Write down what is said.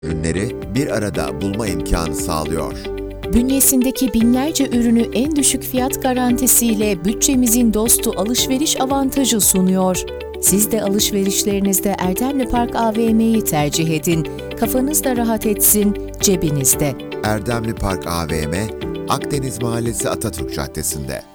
ürünleri bir arada bulma imkanı sağlıyor. Bünyesindeki binlerce ürünü en düşük fiyat garantisiyle bütçemizin dostu alışveriş avantajı sunuyor. Siz de alışverişlerinizde Erdemli Park AVM'yi tercih edin. Kafanız da rahat etsin, cebinizde. Erdemli Park AVM, Akdeniz Mahallesi Atatürk Caddesi'nde.